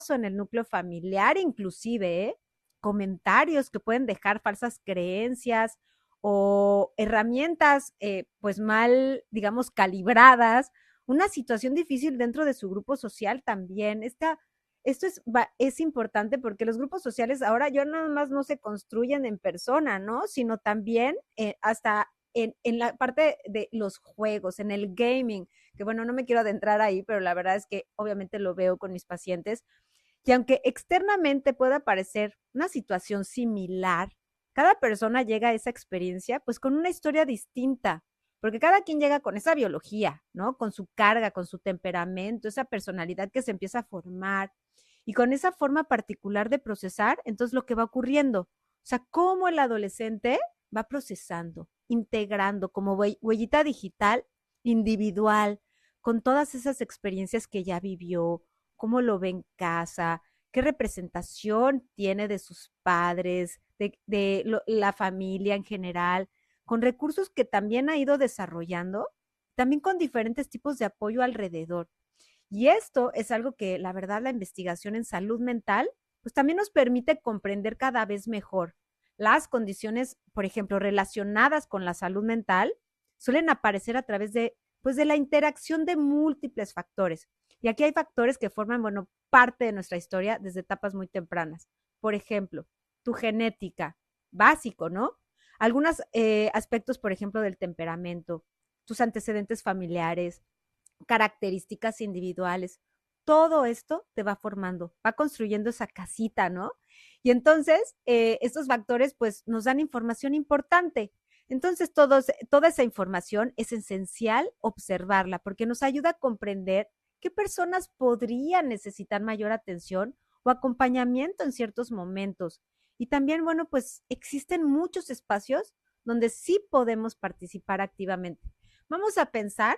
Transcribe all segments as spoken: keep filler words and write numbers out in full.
en el núcleo familiar, inclusive, ¿eh? Comentarios que pueden dejar falsas creencias o herramientas eh, pues mal, digamos, calibradas, una situación difícil dentro de su grupo social también. Esta, esto es, va, es importante porque los grupos sociales ahora ya nada más no se construyen en persona, ¿no? Sino también eh, hasta en, en la parte de los juegos, en el gaming, que bueno, no me quiero adentrar ahí, pero la verdad es que obviamente lo veo con mis pacientes. Y aunque externamente pueda parecer una situación similar, cada persona llega a esa experiencia pues con una historia distinta, porque cada quien llega con esa biología, ¿no? Con su carga, con su temperamento, esa personalidad que se empieza a formar y con esa forma particular de procesar, entonces lo que va ocurriendo, o sea, cómo el adolescente va procesando, integrando como huellita digital individual con todas esas experiencias que ya vivió, cómo lo ve en casa, qué representación tiene de sus padres, de, de lo, la familia en general, con recursos que también ha ido desarrollando, también con diferentes tipos de apoyo alrededor. Y esto es algo que la verdad la investigación en salud mental pues también nos permite comprender cada vez mejor. Las condiciones, por ejemplo, relacionadas con la salud mental suelen aparecer a través de pues de la interacción de múltiples factores. Y aquí hay factores que forman, bueno, parte de nuestra historia desde etapas muy tempranas. Por ejemplo, tu genética, básico, ¿no? Algunos eh, aspectos, por ejemplo, del temperamento, tus antecedentes familiares, características individuales. Todo esto te va formando, va construyendo esa casita, ¿no? Y entonces, eh, estos factores, pues, nos dan información importante. Entonces, todos, toda esa información es esencial observarla porque nos ayuda a comprender qué personas podrían necesitar mayor atención o acompañamiento en ciertos momentos. Y también, bueno, pues existen muchos espacios donde sí podemos participar activamente. Vamos a pensar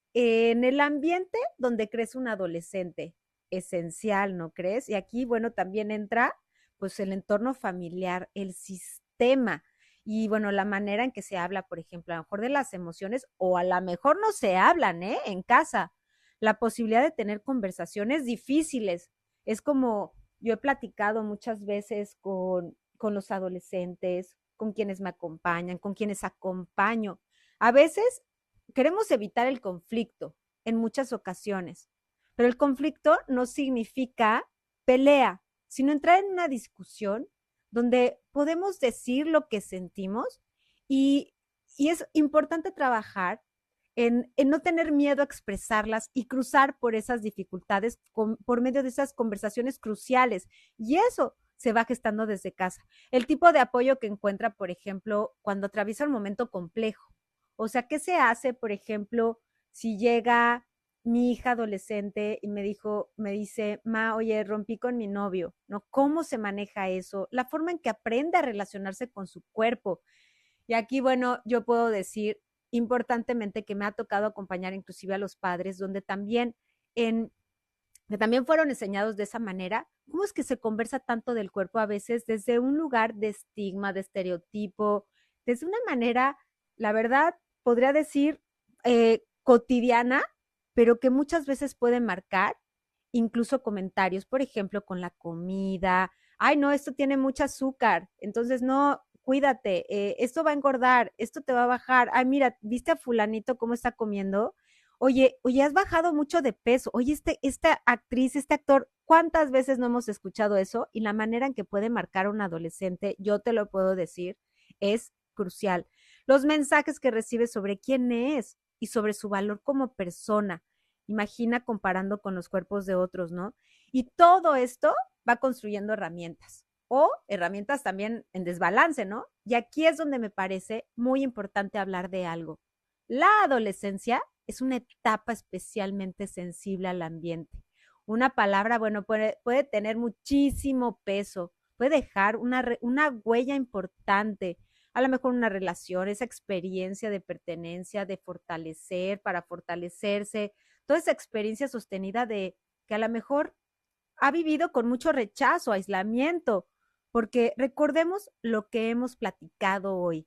en el ambiente donde crece un adolescente, esencial, ¿no crees? Y aquí, bueno, también entra pues el entorno familiar, el sistema y bueno, la manera en que se habla, por ejemplo, a lo mejor de las emociones o a lo mejor no se hablan, ¿eh? En casa. La posibilidad de tener conversaciones difíciles. Es como yo he platicado muchas veces con, con los adolescentes, con quienes me acompañan, con quienes acompaño. A veces queremos evitar el conflicto en muchas ocasiones, pero el conflicto no significa pelea, sino entrar en una discusión donde podemos decir lo que sentimos y, y es importante trabajar en, en, no tener miedo a expresarlas y cruzar por esas dificultades con, por medio de esas conversaciones cruciales. Y eso se va gestando desde casa. El tipo de apoyo que encuentra, por ejemplo, cuando atraviesa un momento complejo. O sea, ¿qué se hace, por ejemplo, si llega mi hija adolescente y me dijo, me dice, ma, oye, rompí con mi novio, ¿no? ¿Cómo se maneja eso? La forma en que aprende a relacionarse con su cuerpo. Y aquí, bueno, yo puedo decir importantemente que me ha tocado acompañar inclusive a los padres, donde también en que también fueron enseñados de esa manera, ¿cómo es que se conversa tanto del cuerpo a veces desde un lugar de estigma, de estereotipo, desde una manera, la verdad, podría decir, eh, cotidiana, pero que muchas veces puede marcar incluso comentarios, por ejemplo, con la comida, ay, no, esto tiene mucho azúcar, entonces no, cuídate, eh, esto va a engordar, esto te va a bajar, ay, mira, ¿viste a fulanito cómo está comiendo? Oye, oye, has bajado mucho de peso. Oye, este, esta actriz, este actor, ¿cuántas veces no hemos escuchado eso? Y la manera en que puede marcar a un adolescente, yo te lo puedo decir, es crucial. Los mensajes que recibe sobre quién es y sobre su valor como persona. Imagina comparando con los cuerpos de otros, ¿no? Y todo esto va construyendo herramientas o herramientas también en desbalance, ¿no? Y aquí es donde me parece muy importante hablar de algo. La adolescencia es una etapa especialmente sensible al ambiente. Una palabra, bueno, puede, puede tener muchísimo peso, puede dejar una, una huella importante, a lo mejor una relación, esa experiencia de pertenencia, de fortalecer, para fortalecerse, toda esa experiencia sostenida de que a lo mejor ha vivido con mucho rechazo, aislamiento, porque recordemos lo que hemos platicado hoy.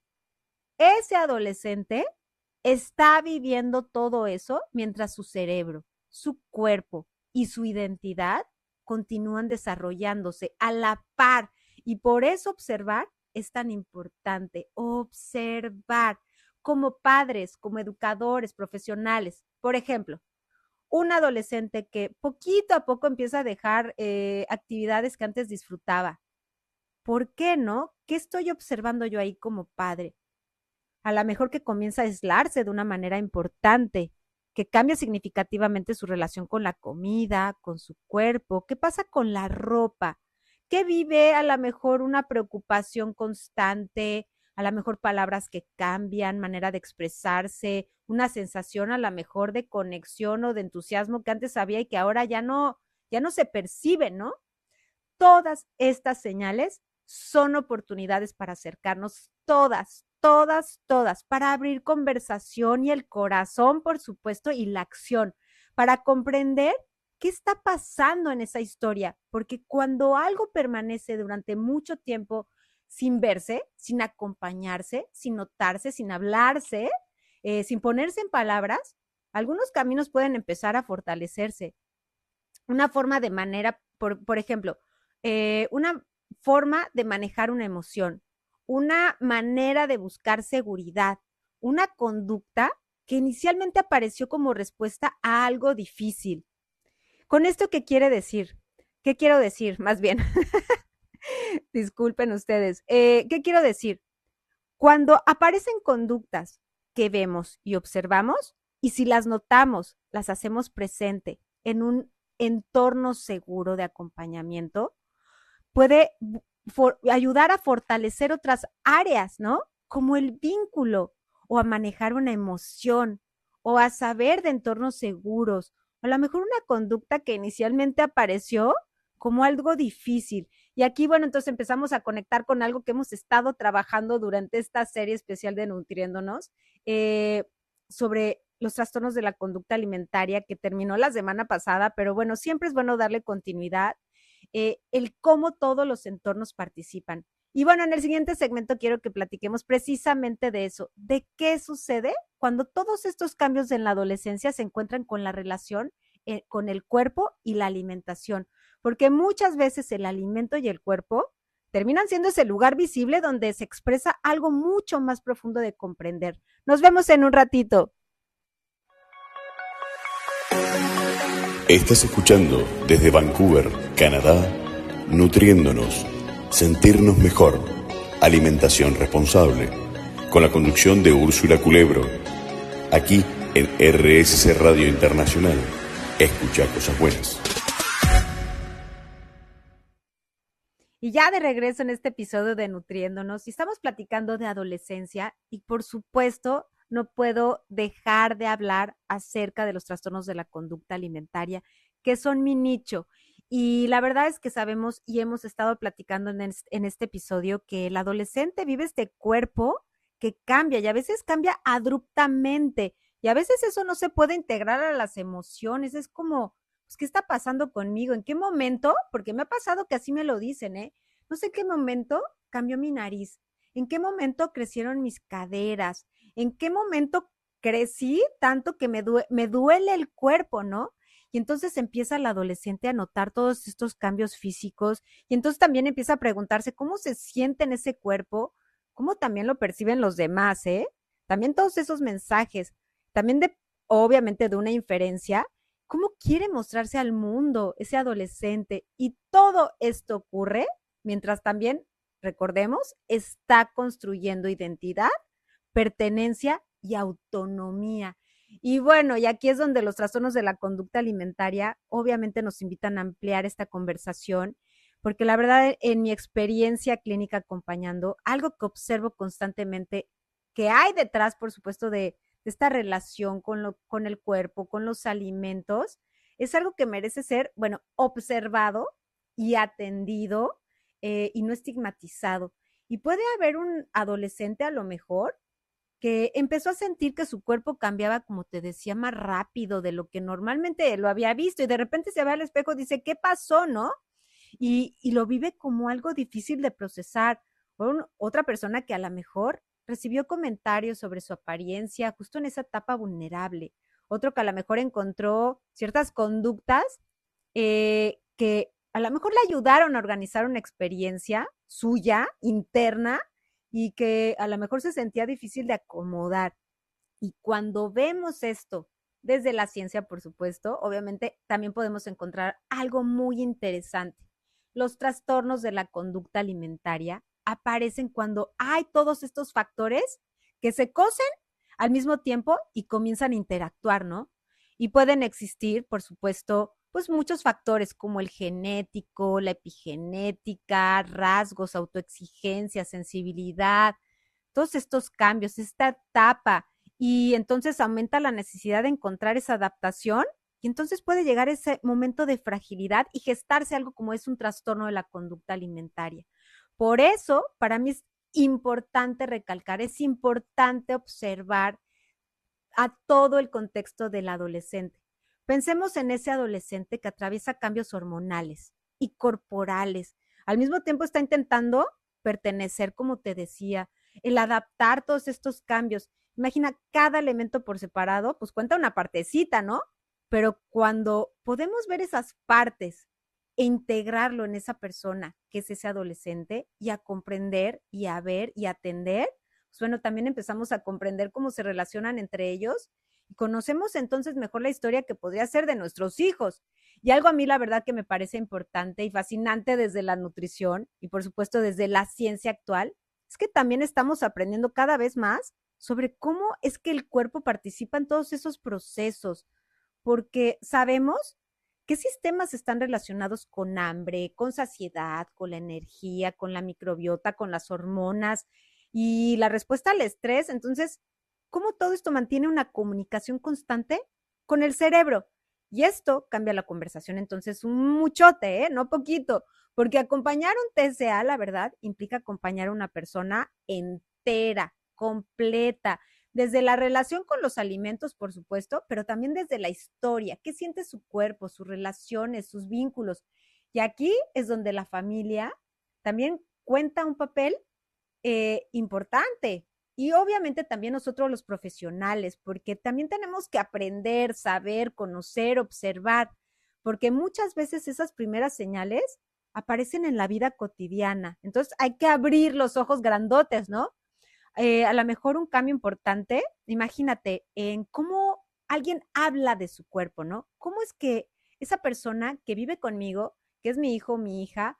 Ese adolescente está viviendo todo eso mientras su cerebro, su cuerpo y su identidad continúan desarrollándose a la par. Y por eso observar es tan importante, observar como padres, como educadores, profesionales. Por ejemplo, un adolescente que poquito a poco empieza a dejar eh, actividades que antes disfrutaba. ¿Por qué no? ¿Qué estoy observando yo ahí como padre? A lo mejor que comienza a aislarse de una manera importante, que cambia significativamente su relación con la comida, con su cuerpo. ¿Qué pasa con la ropa? Que vive a lo mejor una preocupación constante, a lo mejor palabras que cambian, manera de expresarse, una sensación a lo mejor de conexión o de entusiasmo que antes había y que ahora ya no, ya no se percibe, ¿no? Todas estas señales son oportunidades para acercarnos, todas, todas, todas, para abrir conversación y el corazón, por supuesto, y la acción, para comprender qué está pasando en esa historia, porque cuando algo permanece durante mucho tiempo sin verse, sin acompañarse, sin notarse, sin hablarse, eh, sin ponerse en palabras, algunos caminos pueden empezar a fortalecerse. Una forma de manera, por, por ejemplo, eh, una forma de manejar una emoción, una manera de buscar seguridad, una conducta que inicialmente apareció como respuesta a algo difícil. ¿Con esto qué quiere decir? ¿Qué quiero decir? Más bien, disculpen ustedes. Eh, ¿Qué quiero decir? Cuando aparecen conductas que vemos y observamos, y si las notamos, las hacemos presente en un entorno seguro de acompañamiento, puede for, ayudar a fortalecer otras áreas, ¿no? Como el vínculo, o a manejar una emoción, o a saber de entornos seguros, o a lo mejor una conducta que inicialmente apareció como algo difícil. Y aquí, bueno, entonces empezamos a conectar con algo que hemos estado trabajando durante esta serie especial de Nutriéndonos, eh, sobre los trastornos de la conducta alimentaria que terminó la semana pasada, pero bueno, siempre es bueno darle continuidad, eh, el cómo todos los entornos participan. Y bueno, en el siguiente segmento quiero que platiquemos precisamente de eso, de qué sucede cuando todos estos cambios en la adolescencia se encuentran con la relación eh, con el cuerpo y la alimentación, porque muchas veces el alimento y el cuerpo terminan siendo ese lugar visible donde se expresa algo mucho más profundo de comprender. Nos vemos en un ratito. Estás escuchando desde Vancouver, Canadá, Nutriéndonos, sentirnos mejor, alimentación responsable, con la conducción de Úrsula Culebro, aquí en R S C Radio Internacional. Escucha cosas buenas. Y ya de regreso en este episodio de Nutriéndonos, y estamos platicando de adolescencia y por supuesto no puedo dejar de hablar acerca de los trastornos de la conducta alimentaria, que son mi nicho. Y la verdad es que sabemos y hemos estado platicando en este, en este episodio que el adolescente vive este cuerpo que cambia y a veces cambia abruptamente y a veces eso no se puede integrar a las emociones. Es como, pues, ¿qué está pasando conmigo? ¿En qué momento? Porque me ha pasado que así me lo dicen, ¿eh? No sé en qué momento cambió mi nariz, en qué momento crecieron mis caderas, en qué momento crecí tanto que me, due me duele el cuerpo, ¿no? Y entonces empieza el adolescente a notar todos estos cambios físicos y entonces también empieza a preguntarse cómo se siente en ese cuerpo, cómo también lo perciben los demás, ¿eh? También todos esos mensajes, también de, obviamente, de una inferencia, cómo quiere mostrarse al mundo ese adolescente. Y todo esto ocurre mientras también, recordemos, está construyendo identidad, pertenencia y autonomía. Y bueno, y aquí es donde los trastornos de la conducta alimentaria obviamente nos invitan a ampliar esta conversación, porque la verdad, en mi experiencia clínica acompañando, algo que observo constantemente que hay detrás, por supuesto, de, de esta relación con, lo, con el cuerpo, con los alimentos, es algo que merece ser, bueno, observado y atendido eh, y no estigmatizado. Y puede haber un adolescente a lo mejor que empezó a sentir que su cuerpo cambiaba, como te decía, más rápido de lo que normalmente lo había visto y de repente se ve al espejo y dice, ¿qué pasó, no? Y, y lo vive como algo difícil de procesar. O un, otra persona que a lo mejor recibió comentarios sobre su apariencia justo en esa etapa vulnerable. Otro que a lo mejor encontró ciertas conductas eh, que a lo mejor le ayudaron a organizar una experiencia suya, interna, y que a lo mejor se sentía difícil de acomodar. Y cuando vemos esto desde la ciencia, por supuesto, obviamente también podemos encontrar algo muy interesante. Los trastornos de la conducta alimentaria aparecen cuando hay todos estos factores que se cosen al mismo tiempo y comienzan a interactuar, ¿no? Y pueden existir, por supuesto, pues muchos factores como el genético, la epigenética, rasgos, autoexigencia, sensibilidad, todos estos cambios, esta etapa, y entonces aumenta la necesidad de encontrar esa adaptación y entonces puede llegar ese momento de fragilidad y gestarse algo como es un trastorno de la conducta alimentaria. Por eso, para mí es importante recalcar, es importante observar a todo el contexto del adolescente. Pensemos en ese adolescente que atraviesa cambios hormonales y corporales. Al mismo tiempo está intentando pertenecer, como te decía, el adaptar todos estos cambios. Imagina cada elemento por separado, pues cuenta una partecita, ¿no? Pero cuando podemos ver esas partes e integrarlo en esa persona que es ese adolescente y a comprender y a ver y a atender, pues bueno, también empezamos a comprender cómo se relacionan entre ellos y conocemos entonces mejor la historia que podría ser de nuestros hijos. Y algo a mí la verdad que me parece importante y fascinante desde la nutrición y por supuesto desde la ciencia actual, es que también estamos aprendiendo cada vez más sobre cómo es que el cuerpo participa en todos esos procesos, porque sabemos qué sistemas están relacionados con hambre, con saciedad, con la energía, con la microbiota, con las hormonas y la respuesta al estrés. Entonces, ¿cómo todo esto mantiene una comunicación constante con el cerebro? Y esto cambia la conversación, entonces, un muchote, ¿eh? No poquito, porque acompañar un T C A, la verdad, implica acompañar a una persona entera, completa, desde la relación con los alimentos, por supuesto, pero también desde la historia, qué siente su cuerpo, sus relaciones, sus vínculos. Y aquí es donde la familia también cuenta un papel eh, importante. Y obviamente también nosotros los profesionales, porque también tenemos que aprender, saber, conocer, observar, porque muchas veces esas primeras señales aparecen en la vida cotidiana. Entonces hay que abrir los ojos grandotes, ¿no? Eh, a lo mejor un cambio importante, imagínate, en cómo alguien habla de su cuerpo, ¿no? ¿Cómo es que esa persona que vive conmigo, que es mi hijo, mi hija,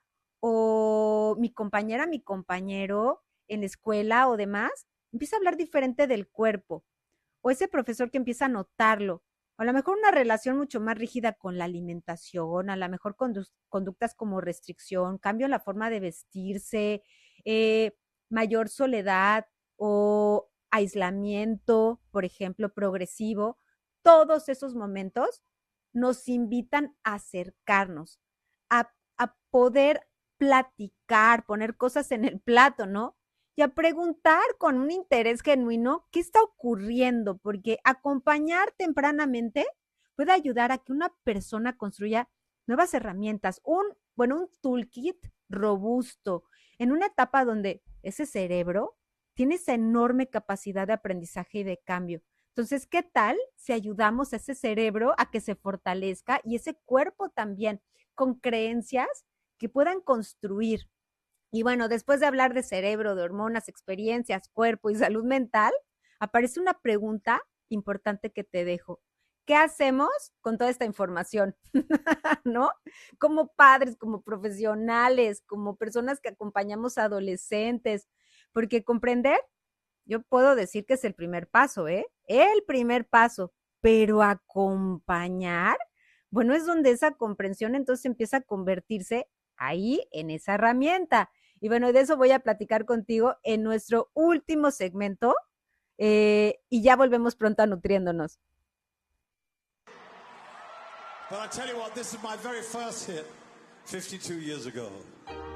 o mi compañera, mi compañero en la escuela o demás, empieza a hablar diferente del cuerpo? O ese profesor que empieza a notarlo. O a lo mejor una relación mucho más rígida con la alimentación, a lo mejor condu conductas como restricción, cambio en la forma de vestirse, eh, mayor soledad, o aislamiento, por ejemplo, progresivo. Todos esos momentos nos invitan a acercarnos, a, a poder platicar, poner cosas en el plato, ¿no? Y a preguntar con un interés genuino qué está ocurriendo, porque acompañar tempranamente puede ayudar a que una persona construya nuevas herramientas, un, bueno, un toolkit robusto, en una etapa donde ese cerebro tiene esa enorme capacidad de aprendizaje y de cambio. Entonces, ¿qué tal si ayudamos a ese cerebro a que se fortalezca y ese cuerpo también con creencias que puedan construir? Y bueno, después de hablar de cerebro, de hormonas, experiencias, cuerpo y salud mental, aparece una pregunta importante que te dejo. ¿Qué hacemos con toda esta información? ¿No? Como padres, como profesionales, como personas que acompañamos a adolescentes, porque comprender, yo puedo decir que es el primer paso, ¿eh? El primer paso, pero acompañar, bueno, es donde esa comprensión entonces empieza a convertirse ahí en esa herramienta. Y bueno, de eso voy a platicar contigo en nuestro último segmento eh, y ya volvemos pronto a Nutriéndonos. But I tell you what, this is my very first hit fifty-two years ago.